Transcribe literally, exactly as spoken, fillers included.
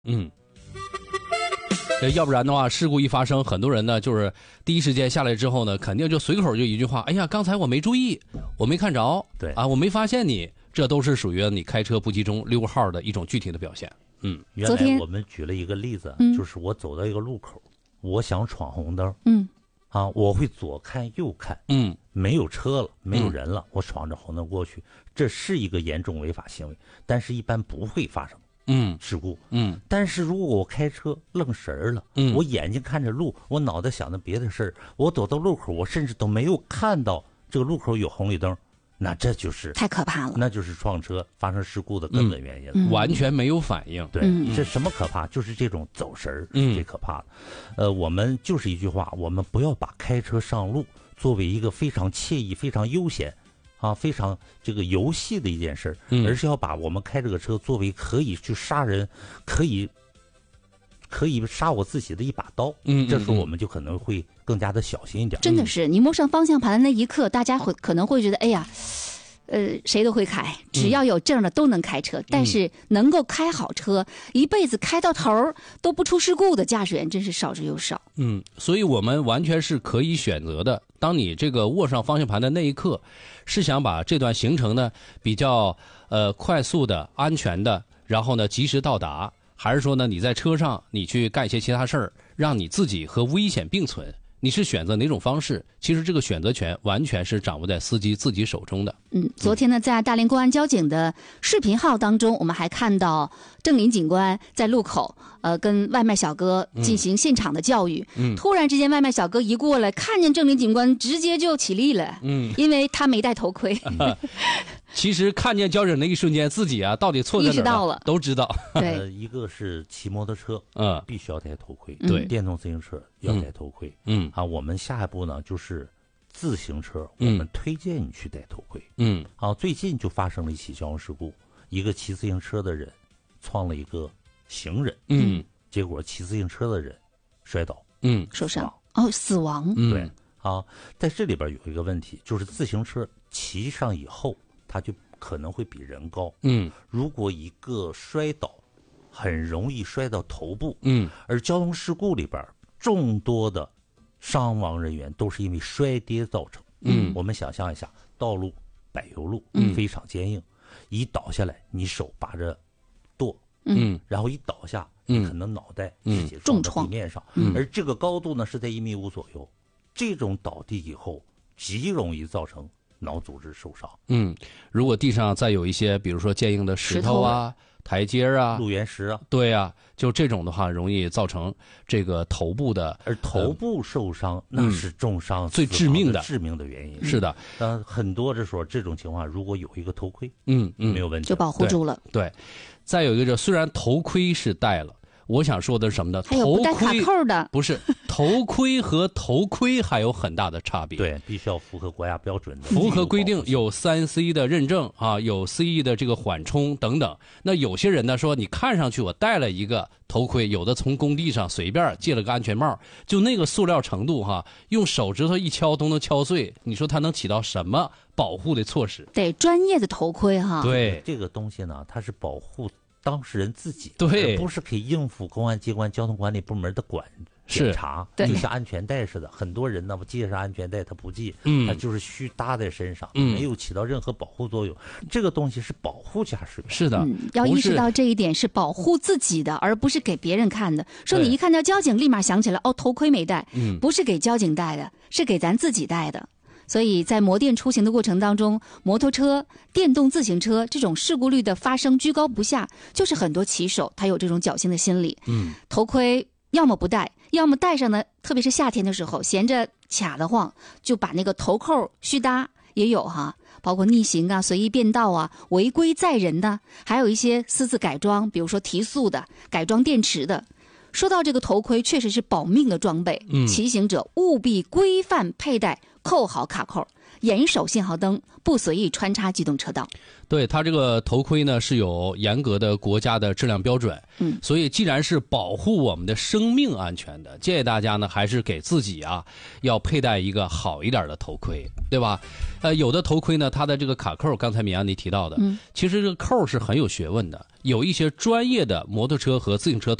嗯。要不然的话，事故一发生，很多人呢就是第一时间下来之后呢，肯定就随口就一句话：“哎呀，刚才我没注意，我没看着， 对啊， 我没发现你。”这都是属于你开车不集中溜号的一种具体的表现。嗯， 原来我们举了一个例子，嗯、就是我走到一个路口，我想闯红灯， 嗯， 啊，我会左看右看， 嗯， 没有车了，没有人了，嗯、我闯着红灯过去，这是一个严重违法行为，但是一般不会发生。 嗯， 事故， 嗯， 但是如果我开车愣神儿了，嗯，我眼睛看着路，我脑袋想着别的事儿，我走到路口，我甚至都没有看到这个路口有红绿灯，那这就是太可怕了， 那就是撞车发生事故的根本原因了， 嗯、完全没有反应。 对，嗯、这什么可怕？就是这种走神儿， 嗯， 最可怕的。呃，我们就是一句话，我们不要把开车上路作为一个非常惬意、非常悠闲。啊，非常这个游戏的一件事， 嗯、 而是要把我们开这个车作为可以去杀人、可以可以杀我自己的一把刀。 嗯， 这时候我们就可能会更加的小心一点。 真的是，你摸上方向盘的那一刻，大家会可能会觉得，哎呀，呃，谁都会开，只要有证的都能开车。嗯、但是能够开好车，一辈子开到头都不出事故的驾驶员，真是少之又少。 嗯，所以我们完全是可以选择的。当你这个握上方向盘的那一刻，是想把这段行程呢比较呃快速的、安全的，然后呢及时到达，还是说呢你在车上你去干一些其他事儿，让你自己和危险并存？你是选择哪种方式？其实这个选择权完全是掌握在司机自己手中的。 嗯，昨天呢，在大连公安交警的视频号当中，我们还看到郑林警官在路口，呃，跟外卖小哥进行现场的教育。嗯，突然之间，外卖小哥一过来，看见郑林警官，直接就起立了。嗯，因为他没戴头盔。 嗯、其实看见交警那一瞬间，自己啊到底错在哪儿了， 意识到了， 都知道。 对、 呃，一个是骑摩托车， 嗯， 必须要戴头盔； 对， 电动自行车要戴头盔。 嗯， 啊，我们下一步呢就是自行车，我们推荐你去戴头盔。 嗯， 啊，最近就发生了一起交通事故，一个骑自行车的人撞了一个行人， 嗯， 结果骑自行车的人摔倒， 嗯， 受伤，哦，死亡。 嗯、 对啊，在这里边有一个问题，就是自行车骑上以后，它就可能会比人高。 嗯， 如果一个摔倒，很容易摔到头部。 嗯， 而交通事故里边众多的伤亡人员都是因为摔跌造成。 嗯， 我们想象一下，道路柏油路， 嗯， 非常坚硬，一倒下来，你手把着舵， 嗯， 然后一倒下， 嗯， 你可能脑袋嗯直接撞到地面上， 嗯， 而这个高度呢是在一米五左右，这种倒地以后极容易造成脑组织受伤。 嗯，如果地上再有一些，比如说坚硬的石头啊、台阶啊、 路缘石啊， 对啊，就这种的话，容易造成这个头部的， 而头部受伤、呃、那是重伤、 嗯、最致命的致命的原因。 是的， 呃，很多的时候这种情况，如果有一个头盔， 嗯嗯， 没有问题， 就保护住了。 对，对再有一个，就虽然头盔是戴了。我想说的是什么呢？ 还有不带卡扣的， 不是头盔和头盔还有很大的差别。 对，必须要符合国家标准的， 符合规定，有三 C 的认证啊，有 C E 的这个缓冲等等。那有些人呢说，你看上去我戴了一个头盔，有的从工地上随便借了个安全帽，就那个塑料程度哈，用手指头一敲都能敲碎。你说它能起到什么保护的措施？ 得专业的头盔哈。 对， 这个东西呢，它是保护当事人自己， 对， 而不是可以应付公安机关、交通管理部门的管检查，就像安全带似的。很多人呢，不系上安全带，他不系， 嗯， 他就是虚搭在身上， 嗯， 没有起到任何保护作用。这个东西是保护驾驶员， 是的、 嗯，要意识到这一点是保护自己的，而不是给别人看的。说你一看到交警，立马想起来，哦，头盔没戴， 嗯， 不是给交警戴的，是给咱自己戴的。所以在摩电出行的过程当中，摩托车、电动自行车这种事故率的发生居高不下，就是很多骑手他有这种侥幸的心理。 嗯， 头盔要么不戴，要么戴上呢，特别是夏天的时候，闲着卡得慌，就把那个头扣虚搭也有哈，包括逆行啊、随意变道啊、违规载人的，还有一些私自改装，比如说提速的、改装电池的。说到这个头盔，确实是保命的装备， 嗯， 骑行者务必规范佩戴，扣好卡扣， 严守信号灯，不随意穿插机动车道。 对，它这个头盔呢是有严格的国家的质量标准， 嗯， 所以既然是保护我们的生命安全的，建议大家呢还是给自己啊要佩戴一个好一点的头盔，对吧？呃，有的头盔呢，它的这个卡扣，刚才米安妮提到的， 嗯， 其实这个扣是很有学问的，有一些专业的摩托车和自行车